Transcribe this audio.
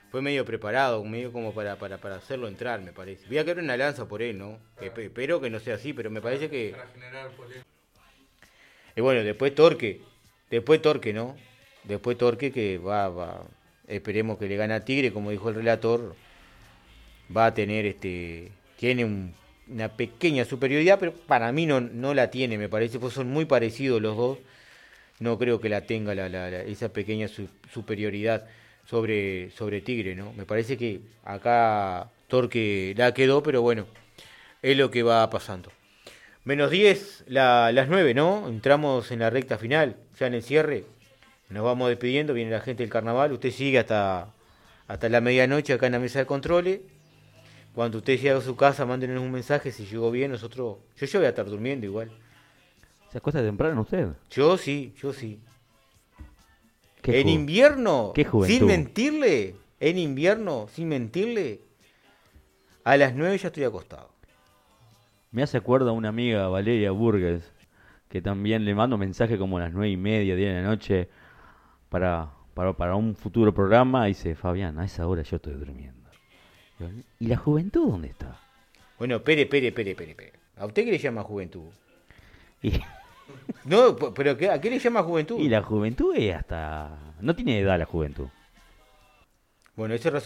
fue medio preparado, medio como para hacerlo entrar, me parece. Voy a quedar una lanza por él, ¿no? Espero que no sea así, pero me parece que... Para generar polémica. Y bueno, después Torque, ¿no? Después Torque que va, esperemos que le gane a Tigre, como dijo el relator, va a tener tiene una pequeña superioridad, pero para mí no la tiene, me parece, pues son muy parecidos los dos, no creo que la tenga esa pequeña superioridad sobre Tigre, ¿no? Me parece que acá Torque la quedó, pero bueno, es lo que va pasando. -10, las 9, ¿no? Entramos en la recta final, ya en el cierre. Nos vamos despidiendo, viene la gente del carnaval. Usted sigue hasta la medianoche acá en la mesa de controles. Cuando usted llegue a su casa, mándenos un mensaje si llegó bien. Yo voy a estar durmiendo igual. ¿Se acuesta temprano usted? Yo sí, yo sí. ¿Qué En invierno, qué juventud? en invierno, sin mentirle, a las 9 ya estoy acostado. Me hace acuerdo a una amiga, Valeria Burgues, que también le mando mensaje como a las 9:30, 10 de la noche, para un futuro programa, y dice, Fabián, a esa hora yo estoy durmiendo. ¿Y la juventud dónde está? Bueno, espere. ¿A usted qué le llama juventud? Y, No, pero ¿a qué le llama juventud? y la juventud es hasta... No tiene edad la juventud. Bueno, ese